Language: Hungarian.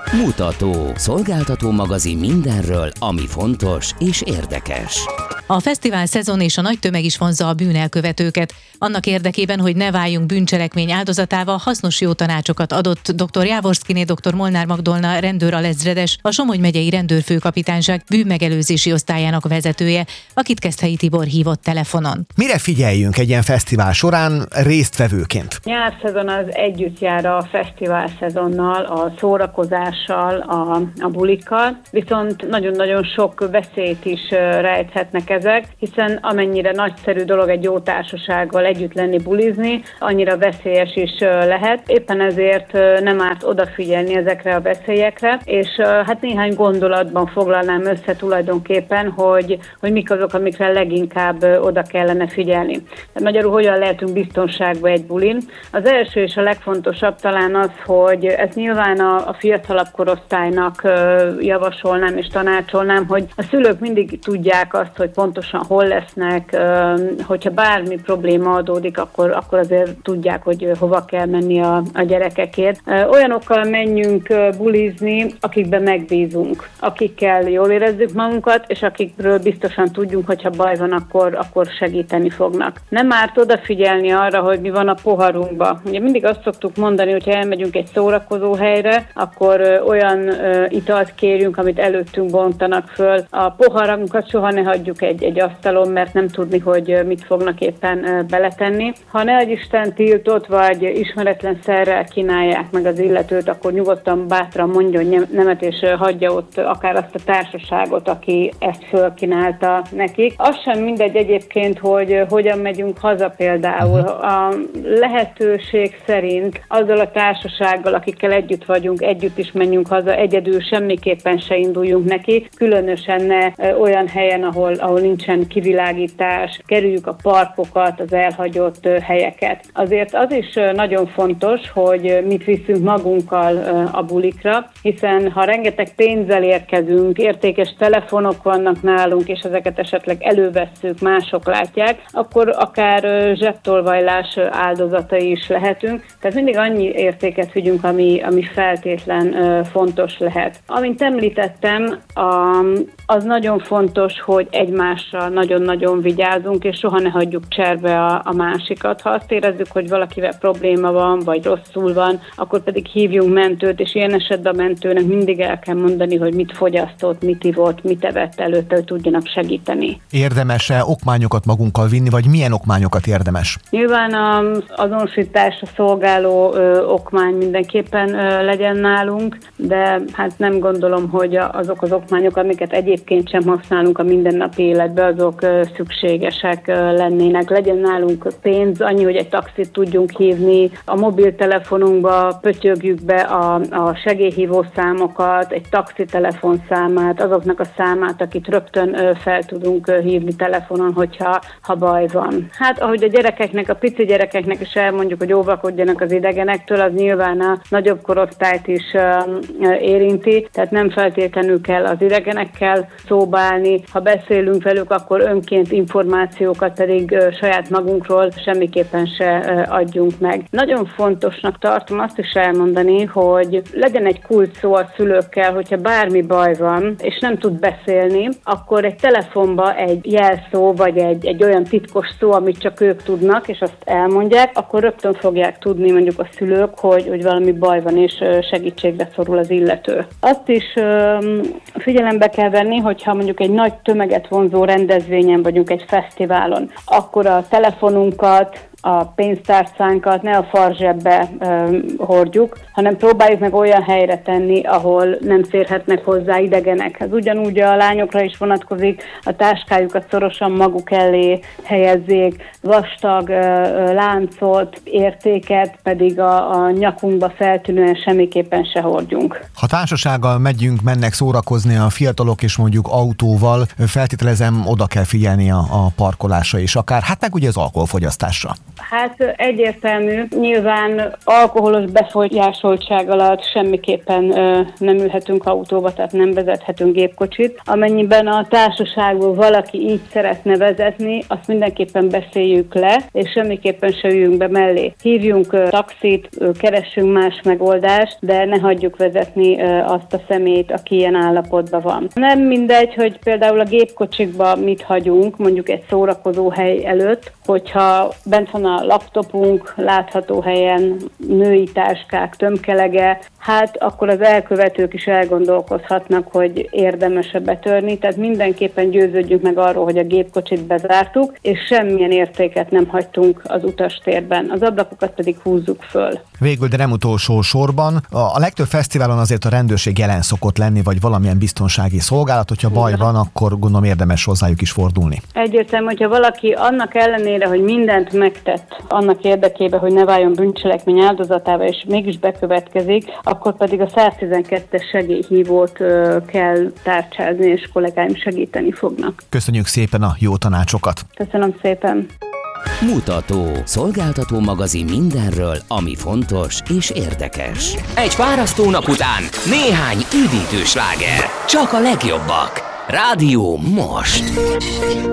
Mutató. Szolgáltató magazin mindenről, ami fontos és érdekes. A fesztivál szezon és a nagy tömeg is vonzza a bűnelkövetőket. Annak érdekében, hogy ne váljunk bűncselekmény áldozatával, hasznos jó tanácsokat adott dr. Jávorszkiné dr. Molnár Magdolna rendőralezredes, a Somogy megyei rendőrfőkapitányság bűnmegelőzési osztályának vezetője, akit Keszthelyi Tibor hívott telefonon. Mire figyeljünk egy ilyen fesztivál során résztvevőként? Nyárszezon az együtt jár a fesztivál szezonnal, a szórakozással, a bulikkal, viszont nagyon-nagyon sok veszélyt is rejthetnek ezek, hiszen amennyire nagyszerű dolog egy jó társasággal együtt lenni, bulizni, annyira veszélyes is lehet. Éppen ezért nem árt odafigyelni ezekre a veszélyekre, és hát néhány gondolatban foglalnám össze tulajdonképpen, hogy mik azok, amikre leginkább oda kellene figyelni. De magyarul hogyan lehetünk biztonságba egy bulin. Az első és a legfontosabb talán az, hogy ezt nyilván a fiatalabb korosztálynak javasolnám és tanácsolnám, hogy a szülők mindig tudják azt, hogy pontosan hol lesznek, hogyha bármi probléma adódik, akkor azért tudják, hogy hova kell menni a gyerekekért. Olyanokkal menjünk bulizni, akikben megbízunk, akikkel jól érezzük magunkat, és akikről biztosan tudjunk, hogyha baj van, akkor segíteni fognak. Nem árt odafigyelni arra, hogy mi van a poharunkba. Ugye mindig azt szoktuk mondani, hogyha elmegyünk egy szórakozó helyre, akkor olyan italt kérjünk, amit előttünk bontanak föl. A poharunkat soha ne hagyjuk egy asztalon, mert nem tudni, hogy mit fognak éppen beletenni. Ha ne adj Isten tiltott, vagy ismeretlen szerrel kínálják meg az illetőt, akkor nyugodtan, bátran mondjon nemet, és hagyja ott akár azt a társaságot, aki ezt fölkínálta nekik. Az sem mindegy egyébként, hogy hogyan megyünk haza például. A lehetőség szerint azzal a társasággal, akikkel együtt vagyunk, együtt is menjünk haza, egyedül semmiképpen se induljunk neki, különösen ne olyan helyen, ahol nincsen kivilágítás, kerüljük a parkokat, az elhagyott helyeket. Azért az is nagyon fontos, hogy mit viszünk magunkkal a bulikra, hiszen ha rengeteg pénzzel érkezünk, értékes telefonok vannak nálunk, és ezeket esetleg elővesszük, mások látják, akkor akár zsebtolvajlás áldozatai is lehetünk. Tehát mindig annyi értéket vigyünk, ami feltétlen fontos lehet. Amint említettem, az nagyon fontos, hogy egymásra nagyon-nagyon vigyázunk, és soha ne hagyjuk cserbe a másikat. Ha azt érezzük, hogy valakivel probléma van, vagy rosszul van, akkor pedig hívjunk mentőt, és ilyen esetben a mentőnek mindig el kell mondani, hogy mit fogyasztott, mit ivott, mit evett előtte, hogy tudjanak segíteni. Érdemes-e okmányokat magunkkal vinni, vagy milyen okmányokat érdemes? Nyilván az azonosításra szolgáló okmány mindenképpen legyen nálunk, de hát nem gondolom, hogy azok az okmányok, amiket egyébként sem használunk a mindennapi életben, azok szükségesek lennének. Legyen nálunk pénz, annyi, hogy egy taxit tudjunk hívni, a mobiltelefonunkba pötyögjük be a segélyhívó számokat, egy taxitelefon számát, azoknak a számát, akit rögtön fel tudunk hívni telefonon, hogyha baj van. Hát ahogy a gyerekeknek, a pici gyerekeknek is elmondjuk, hogy óvakodjanak az idegenektől, az nyilván a nagyobb korosztályt is érinti, tehát nem feltétlenül kell az idegenekkel szóba állni. Ha beszélünk velük, akkor önként információkat pedig saját magunkról semmiképpen se adjunk meg. Nagyon fontosnak tartom azt is elmondani, hogy legyen egy kulcs szó a szülőkkel, hogyha bármi baj van, és nem tud beszélni, akkor egy telefonba egy jelszó, vagy egy olyan titkos szó, amit csak ők tudnak, és azt elmondják, akkor rögtön fogják tudni mondjuk a szülők, hogy valami baj van, és segítségre szorul az illető. Azt is figyelembe kell venni, hogyha mondjuk egy nagy tömeget vonzó rendezvényen vagyunk, egy fesztiválon, akkor a telefonunkat, a pénztárcánkat ne a farzsebbe hordjuk, hanem próbáljuk meg olyan helyre tenni, ahol nem férhetnek hozzá idegenek. Ez ugyanúgy a lányokra is vonatkozik, a táskájukat szorosan maguk elé helyezzék, vastag láncot, értéket pedig a nyakunkba feltűnően semmiképpen se hordjunk. Ha társasággal mennek szórakozni a fiatalok, és mondjuk autóval, feltételezem, oda kell figyelni a parkolásra is akár, hát meg ugye az alkoholfogyasztásra. Hát egyértelmű, nyilván alkoholos befolyásoltság alatt semmiképpen nem ülhetünk autóba, tehát nem vezethetünk gépkocsit. Amennyiben a társaságból valaki így szeretne vezetni, azt mindenképpen beszéljük le, és semmiképpen se üljünk be mellé. Hívjunk taxit, keressünk más megoldást, de ne hagyjuk vezetni azt a személyt, aki ilyen állapotban van. Nem mindegy, hogy például a gépkocsikba mit hagyunk, mondjuk egy szórakozó hely előtt, hogyha bent van a laptopunk, látható helyen női táskák tömkelege, hát akkor az elkövetők is elgondolkozhatnak, hogy érdemes-e betörni, tehát mindenképpen győződjünk meg arról, hogy a gépkocsit bezártuk, és semmilyen értéket nem hagytunk az utastérben, az ablakokat pedig húzzuk föl. Végül, de nem utolsó sorban, a legtöbb fesztiválon azért a rendőrség jelen szokott lenni, vagy valamilyen biztonsági szolgálat, hogyha baj van, akkor gondolom érdemes hozzájuk is fordulni. Egyértelmű, hogyha valaki annak ellenére, hogy mindent megtett annak érdekében, hogy ne váljon bűncselekmény áldozatává, és mégis bekövetkezik, akkor pedig a 112-es segélyhívót kell tárcsázni, és kollégáim segíteni fognak. Köszönjük szépen a jó tanácsokat! Köszönöm szépen! Mutató. Szolgáltató magazin mindenről, ami fontos és érdekes. Egy fárasztó nap után néhány üdítő sláger. Csak a legjobbak. Rádió most.